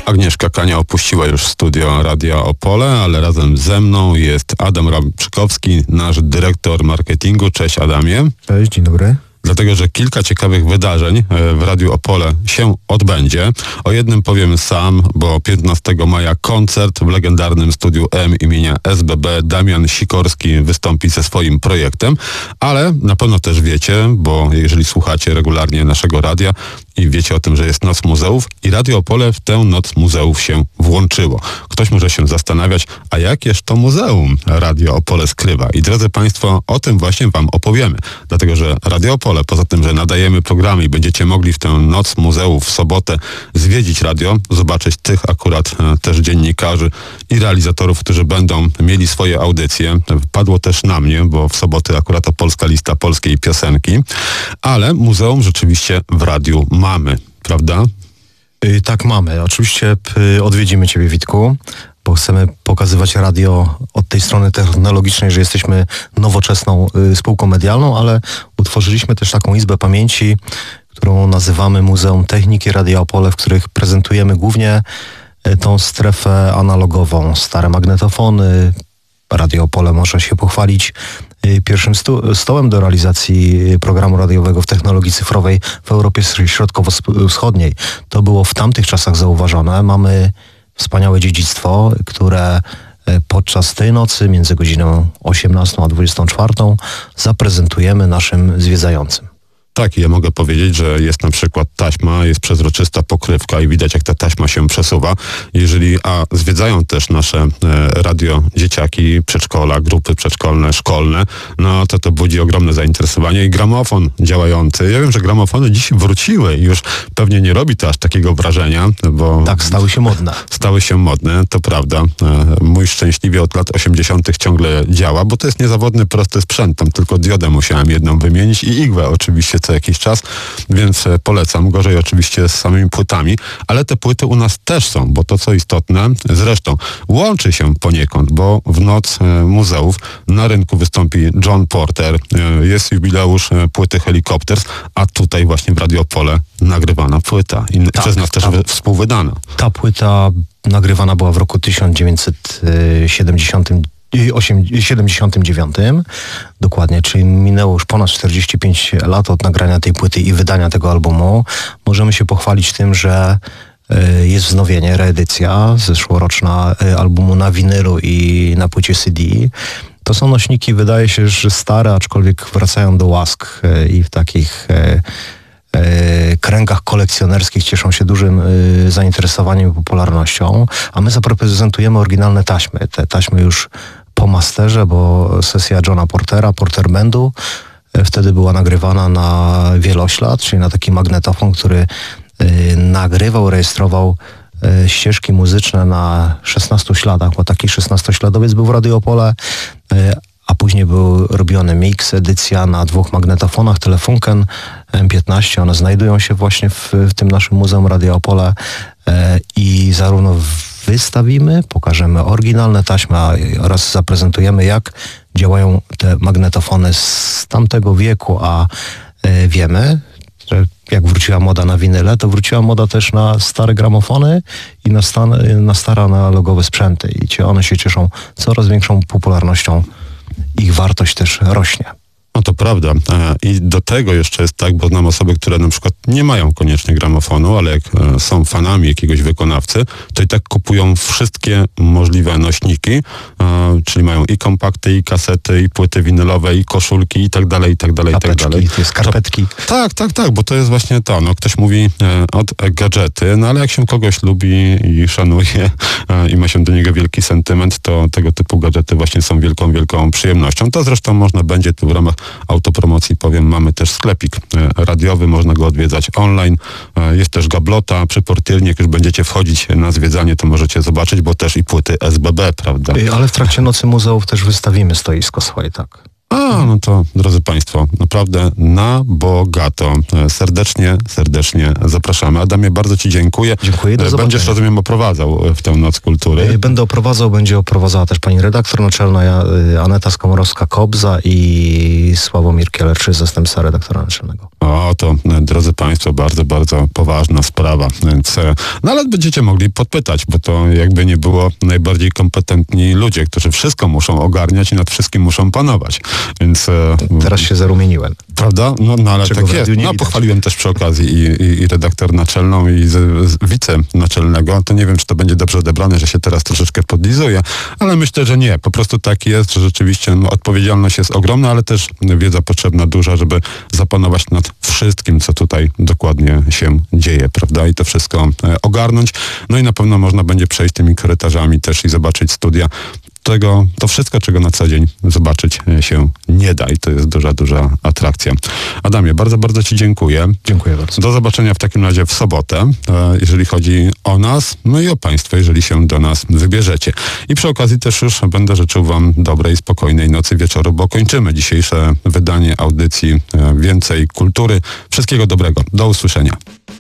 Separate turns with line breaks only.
Agnieszka Kania opuściła już studio Radia Opole, ale razem ze mną jest Adam Rabczykowski, nasz dyrektor marketingu. Cześć Adamie.
Cześć, dzień dobry.
Dlatego, że kilka ciekawych wydarzeń w Radiu Opole się odbędzie. O jednym powiem sam, bo 15 maja koncert w legendarnym Studiu M imienia SBB. Damian Sikorski wystąpi ze swoim projektem, ale na pewno też wiecie, bo jeżeli słuchacie regularnie naszego radia i wiecie o tym, że jest Noc Muzeów i Radio Opole w tę Noc Muzeów się włączyło. Ktoś może się zastanawiać, a jakież to muzeum Radio Opole skrywa? I drodzy Państwo, o tym właśnie Wam opowiemy. Dlatego, że Radio Opole, poza tym, że nadajemy programy i będziecie mogli w tę Noc Muzeów w sobotę zwiedzić radio, zobaczyć tych akurat też dziennikarzy i realizatorów, którzy będą mieli swoje audycje. Padło też na mnie, bo w soboty akurat Opolska Lista Polskiej Piosenki, ale muzeum rzeczywiście w radiu mamy, prawda?
Tak, mamy. Oczywiście odwiedzimy Ciebie, Witku, bo chcemy pokazywać radio od tej strony technologicznej, że jesteśmy nowoczesną spółką medialną, ale utworzyliśmy też taką izbę pamięci, którą nazywamy Muzeum Techniki Radia Opole, w których prezentujemy głównie tą strefę analogową, stare magnetofony. Radio Opole może się pochwalić pierwszym stołem do realizacji programu radiowego w technologii cyfrowej w Europie Środkowo-Wschodniej. To było w tamtych czasach zauważone. Mamy wspaniałe dziedzictwo, które podczas tej nocy między godziną 18 a 24 zaprezentujemy naszym zwiedzającym.
Tak, ja mogę powiedzieć, że jest na przykład taśma, jest przezroczysta pokrywka i widać, jak ta taśma się przesuwa. Jeżeli zwiedzają też nasze radio dzieciaki, przedszkola, grupy przedszkolne, szkolne, no to budzi ogromne zainteresowanie i gramofon działający. Ja wiem, że gramofony dziś wróciły i już pewnie nie robi to aż takiego wrażenia, bo...
Tak, stały się modne.
Stały się modne, to prawda. Mój szczęśliwie od lat 80. ciągle działa, bo to jest niezawodny, prosty sprzęt. Tam tylko diodę musiałem jedną wymienić i igłę oczywiście co jakiś czas, więc polecam. Gorzej oczywiście z samymi płytami, ale te płyty u nas też są, bo to co istotne, zresztą łączy się poniekąd, bo w Noc Muzeów na rynku wystąpi John Porter, jest jubileusz płyty Helicopters, a tutaj właśnie w Radio Opole nagrywana płyta i przez nas też współwydana.
Ta płyta nagrywana była w roku 1979, dokładnie, czyli minęło już ponad 45 lat od nagrania tej płyty i wydania tego albumu. Możemy się pochwalić tym, że jest wznowienie, reedycja zeszłoroczna albumu na winylu i na płycie CD. To są nośniki, wydaje się, że stare, aczkolwiek wracają do łask i w takich kręgach kolekcjonerskich cieszą się dużym zainteresowaniem i popularnością, a my zaprezentujemy oryginalne taśmy. Te taśmy już po masterze, bo sesja Johna Portera, Porter Bandu, wtedy była nagrywana na wieloślad, czyli na taki magnetofon, który nagrywał, rejestrował ścieżki muzyczne na 16 śladach, bo taki 16-śladowiec był w Radio Opole, a później był robiony mix, edycja na 2 magnetofonach, Telefunken M15. One znajdują się właśnie w tym naszym Muzeum Radia Opole i zarówno wystawimy, pokażemy oryginalne taśmy oraz zaprezentujemy, jak działają te magnetofony z tamtego wieku, a wiemy, że jak wróciła moda na winyle, to wróciła moda też na stare gramofony i na stare analogowe sprzęty i one się cieszą coraz większą popularnością. Ich wartość też rośnie.
No to prawda. I do tego jeszcze jest tak, bo znam osoby, które na przykład nie mają koniecznie gramofonu, ale jak są fanami jakiegoś wykonawcy, to i tak kupują wszystkie możliwe nośniki, czyli mają i kompakty, i kasety, i płyty winylowe, i koszulki, i tak dalej, i tak dalej, i tak dalej.
Skarpetki.
Tak, bo to jest właśnie to. No, ktoś mówi od gadżety, no ale jak się kogoś lubi i szanuje i ma się do niego wielki sentyment, to tego typu gadżety właśnie są wielką przyjemnością. To zresztą można będzie tu w ramach autopromocji powiem, mamy też sklepik radiowy, można go odwiedzać online. Jest też gablota przy portierni, jak już będziecie wchodzić na zwiedzanie, to możecie zobaczyć, bo też i płyty SBB, prawda?
Ale w trakcie Nocy Muzeów też wystawimy stoisko swoje, tak.
No to, drodzy Państwo, naprawdę na bogato. Serdecznie zapraszamy. Adamie, bardzo Ci dziękuję.
Dziękuję, do zobaczenia.
Będziesz, rozumiem, oprowadzał w tę Noc Kultury.
Będę oprowadzał, będzie oprowadzała też pani redaktor naczelna Aneta Skomorowska-Kobza i Sławomir Kielerczy, zastępca redaktora naczelnego.
To, drodzy Państwo, bardzo poważna sprawa. Więc, ale będziecie mogli podpytać, bo to jakby nie było najbardziej kompetentni ludzie, którzy wszystko muszą ogarniać i nad wszystkim muszą panować. Więc
teraz się zarumieniłem.
Prawda? No ale
czego
tak jest. Pochwaliłem też przy okazji i redaktor naczelną, i wicenaczelnego. To nie wiem, czy to będzie dobrze odebrane, że się teraz troszeczkę podlizuję, ale myślę, że nie. Po prostu tak jest, że rzeczywiście odpowiedzialność jest ogromna, ale też wiedza potrzebna duża, żeby zapanować nad wszystkim, co tutaj dokładnie się dzieje, prawda? I to wszystko ogarnąć. No i na pewno można będzie przejść tymi korytarzami też i zobaczyć studia. To wszystko, czego na co dzień zobaczyć się nie da i to jest duża atrakcja. Adamie, bardzo Ci dziękuję.
Dziękuję bardzo.
Do zobaczenia w takim razie w sobotę, jeżeli chodzi o nas, no i o Państwa, jeżeli się do nas wybierzecie. I przy okazji też już będę życzył Wam dobrej, spokojnej nocy, wieczoru, bo kończymy dzisiejsze wydanie audycji Więcej Kultury. Wszystkiego dobrego. Do usłyszenia.